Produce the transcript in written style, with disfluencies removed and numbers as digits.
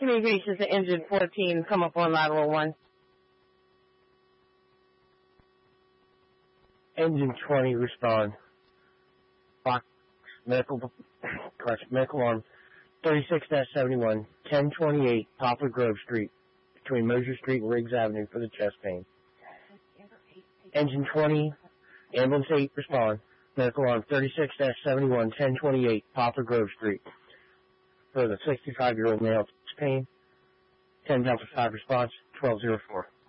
Communications to engine 14, come up on lateral 1. Engine 20, respond. Fox, medical arm, 36-71, 1028 Poplar Grove Street, between Mosier Street and Riggs Avenue for the chest pain. Engine 20, ambulance 8, respond. Medical arm, 36-71, 1028 Poplar Grove Street, for the 65-year-old male chest pain. 10 Delta 5 response, 1204.